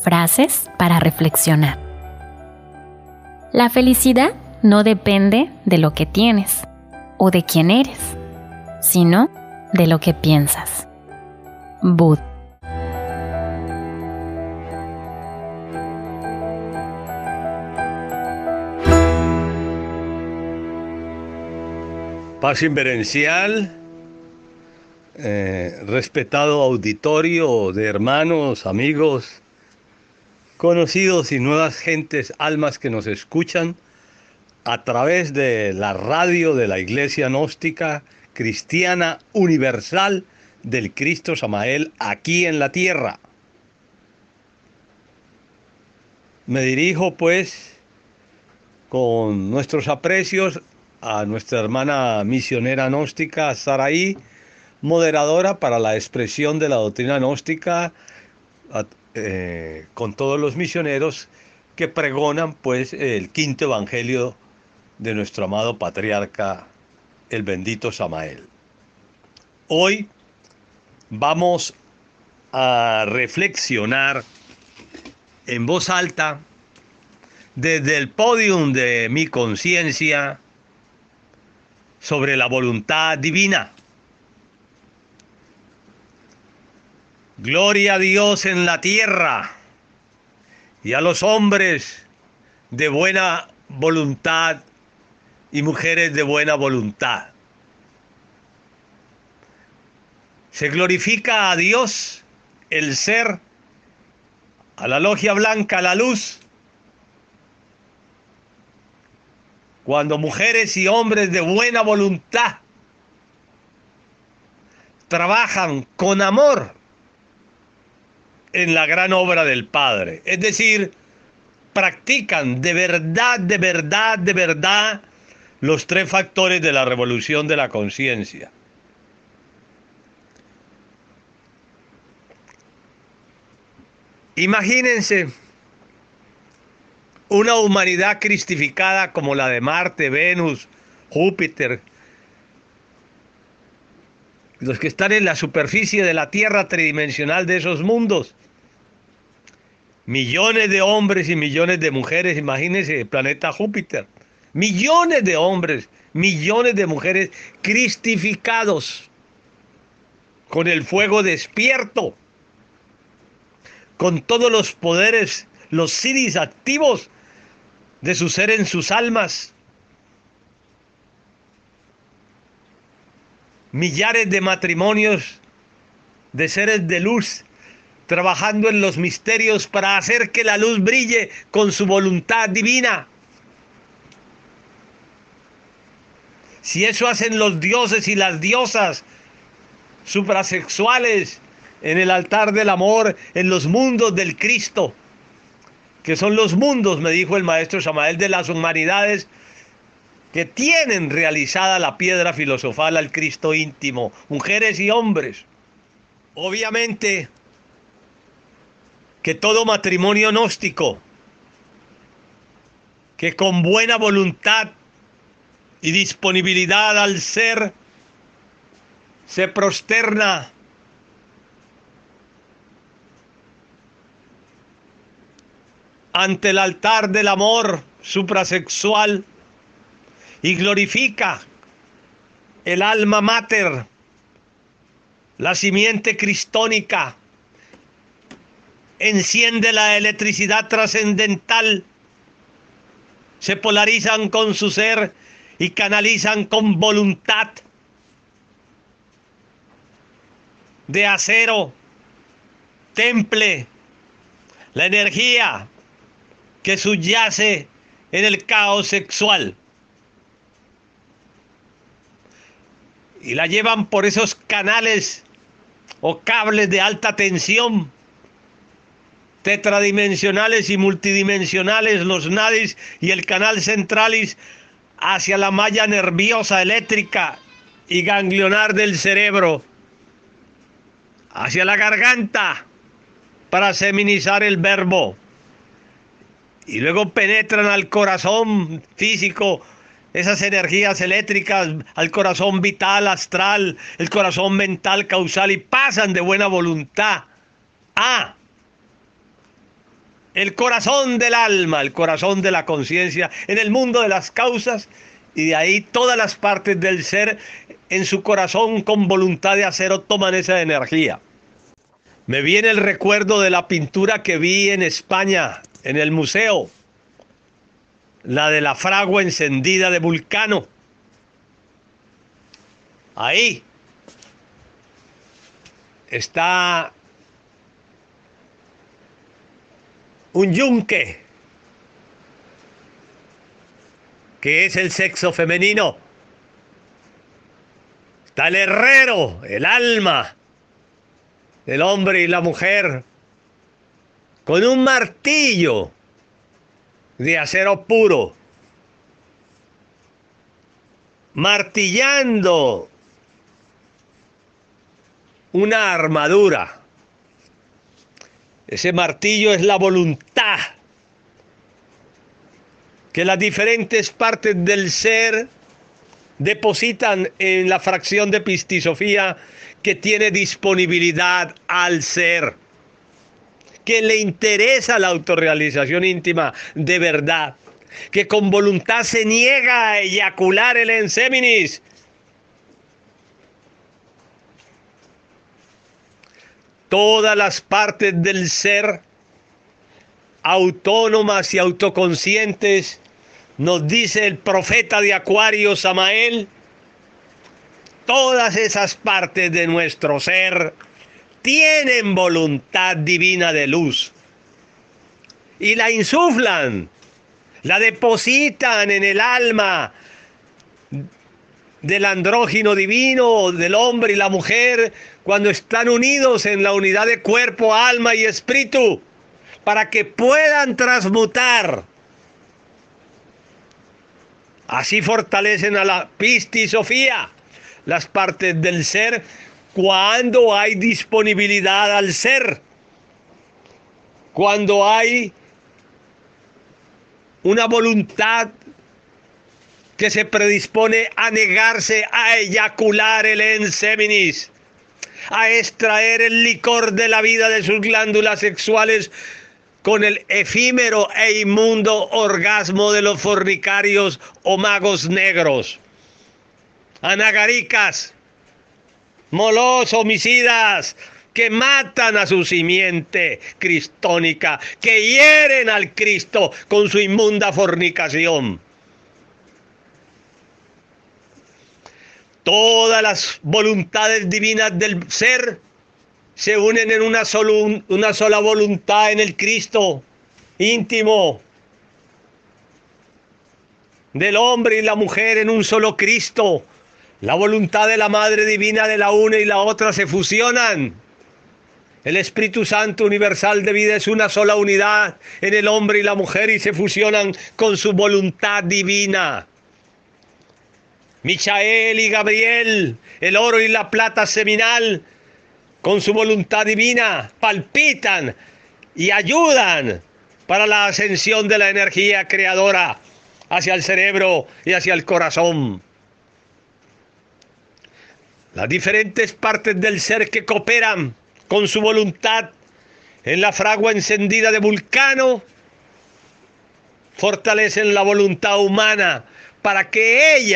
Frases para reflexionar. La felicidad no depende de lo que tienes o de quién eres, sino de lo que piensas. Bud. Paz inverencial, respetado auditorio de hermanos, amigos, conocidos y nuevas gentes, almas que nos escuchan a través de la radio de la Iglesia Gnóstica Cristiana Universal del Cristo Samael aquí en la tierra. Me dirijo pues con nuestros aprecios a nuestra hermana misionera gnóstica Saraí, moderadora para la expresión de la doctrina gnóstica con todos los misioneros que pregonan pues el quinto evangelio de nuestro amado patriarca, el bendito Samael. Hoy vamos a reflexionar en voz alta desde el podium de mi conciencia sobre la voluntad divina. Gloria a Dios en la tierra y a los hombres de buena voluntad y mujeres de buena voluntad. Se glorifica a Dios, el ser, a la logia blanca, la luz, cuando mujeres y hombres de buena voluntad trabajan con amor en la gran obra del Padre. Es decir, practican de verdad los tres factores de la revolución de la conciencia. Imagínense una humanidad cristificada como la de Marte, Venus, Júpiter, los que están en la superficie de la Tierra tridimensional de esos mundos. Millones de hombres y millones de mujeres, imagínense el planeta Júpiter. Millones de hombres, millones de mujeres cristificados, con el fuego despierto, con todos los poderes, los siddhis activos de su ser en sus almas. Millares de matrimonios de seres de luz trabajando en los misterios para hacer que la luz brille con su voluntad divina. Si eso hacen los dioses y las diosas suprasexuales en el altar del amor, en los mundos del Cristo, que son los mundos, me dijo el maestro Samael, de las humanidades que tienen realizada la piedra filosofal al Cristo íntimo, mujeres y hombres. Obviamente que todo matrimonio gnóstico que con buena voluntad y disponibilidad al ser se prosterna ante el altar del amor suprasexual y glorifica el alma mater, la simiente cristónica, enciende la electricidad trascendental, se polarizan con su ser y canalizan con voluntad de acero, temple la energía que subyace en el caos sexual y la llevan por esos canales o cables de alta tensión, tetradimensionales y multidimensionales, los nadis y el canal centralis, hacia la malla nerviosa, eléctrica y ganglionar del cerebro, hacia la garganta para seminizar el verbo, y luego penetran al corazón físico esas energías eléctricas, al corazón vital, astral, el corazón mental, causal, y pasan de buena voluntad a el corazón del alma, el corazón de la conciencia, en el mundo de las causas, y de ahí todas las partes del ser en su corazón con voluntad de acero toman esa energía. Me viene el recuerdo de la pintura que vi en España, en el museo, la de la fragua encendida de Vulcano. Ahí está un yunque, que es el sexo femenino. Está el herrero, el alma del hombre y la mujer, con un martillo de acero puro, martillando una armadura. Ese martillo es la voluntad que las diferentes partes del ser depositan en la fracción de Pistisofía que tiene disponibilidad al ser, que le interesa la autorrealización íntima de verdad, que con voluntad se niega a eyacular el enseminis. Todas las partes del ser, autónomas y autoconscientes, nos dice el profeta de Acuario, Samael, todas esas partes de nuestro ser tienen voluntad divina de luz y la insuflan, la depositan en el alma del andrógino divino, del hombre y la mujer, cuando están unidos en la unidad de cuerpo, alma y espíritu, para que puedan transmutar. Así fortalecen a la Pistisofía las partes del ser cuando hay disponibilidad al ser, cuando hay una voluntad que se predispone a negarse a eyacular el enseminis, a extraer el licor de la vida de sus glándulas sexuales con el efímero e inmundo orgasmo de los fornicarios o magos negros, anagaricas, molos homicidas, que matan a su simiente cristónica, que hieren al Cristo con su inmunda fornicación. Todas las voluntades divinas del ser se unen en una sola voluntad en el Cristo íntimo del hombre y la mujer, en un solo Cristo. La voluntad de la Madre Divina de la una y la otra se fusionan. El Espíritu Santo universal de vida es una sola unidad en el hombre y la mujer y se fusionan con su voluntad divina. Michael y Gabriel, el oro y la plata seminal, con su voluntad divina, palpitan y ayudan para la ascensión de la energía creadora hacia el cerebro y hacia el corazón. Las diferentes partes del ser que cooperan con su voluntad en la fragua encendida de Vulcano fortalecen la voluntad humana para que ella